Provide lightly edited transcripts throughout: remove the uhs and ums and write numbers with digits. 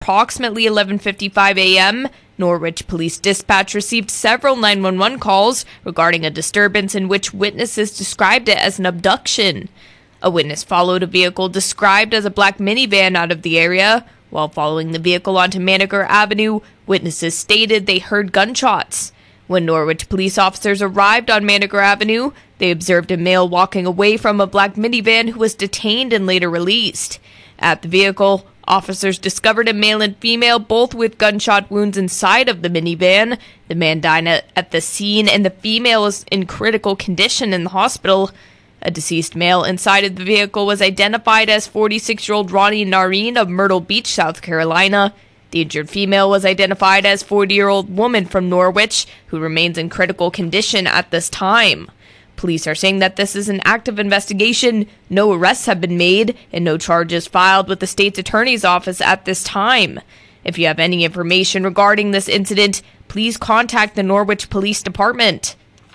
Approximately 11:55 a.m., Norwich Police Dispatch received several 911 calls regarding a disturbance in which witnesses described it as an abduction. A witness followed a vehicle described as a black minivan out of the area. While following the vehicle onto Maneker Avenue, witnesses stated they heard gunshots. When Norwich police officers arrived on Maneker Avenue, they observed a male walking away from a black minivan who was detained and later released. At the vehicle, officers discovered a male and female, both with gunshot wounds inside of the minivan. The man died at the scene, and the female is in critical condition in the hospital. A deceased male inside of the vehicle was identified as 46-year-old Ronnie Nareen of Myrtle Beach, South Carolina. The injured female was identified as 40-year-old woman from Norwich, who remains in critical condition at this time. Police are saying that this is an active investigation, no arrests have been made, and no charges filed with the state's attorney's office at this time. If you have any information regarding this incident, please contact the Norwich Police Department.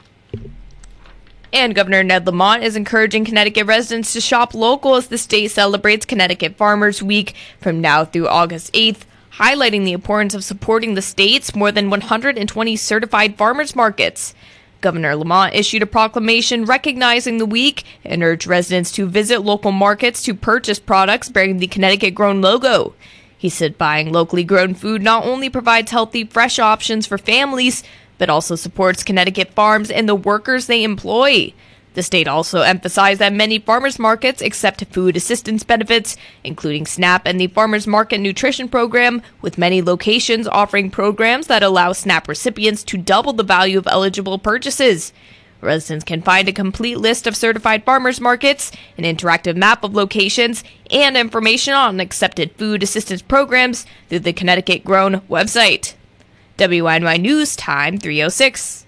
And Governor Ned Lamont is encouraging Connecticut residents to shop local as the state celebrates Connecticut Farmers Week from now through August 8th, highlighting the importance of supporting the state's more than 120 certified farmers markets. Governor Lamont issued a proclamation recognizing the week and urged residents to visit local markets to purchase products bearing the Connecticut-grown logo. He said buying locally grown food not only provides healthy, fresh options for families, but also supports Connecticut farms and the workers they employ. The state also emphasized that many farmers markets accept food assistance benefits, including SNAP and the Farmers Market Nutrition Program, with many locations offering programs that allow SNAP recipients to double the value of eligible purchases. Residents can find a complete list of certified farmers markets, an interactive map of locations, and information on accepted food assistance programs through the Connecticut Grown website. WNY News Time 3:06.